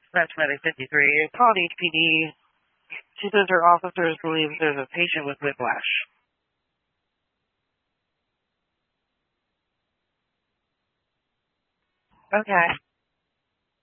That's Medic 53. It's called HPD. She says her officers believe there's a patient with whiplash. Okay.